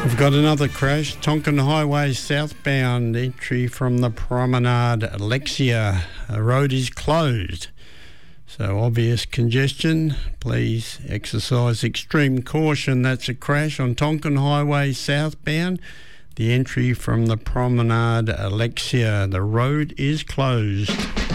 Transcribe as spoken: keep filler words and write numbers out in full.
We've got another crash. Tonkin Highway southbound, entry from the Promenade Alexia. The road is closed. So obvious congestion. Please exercise extreme caution. That's a crash on Tonkin Highway southbound. The entry from the Promenade Alexia. The road is closed.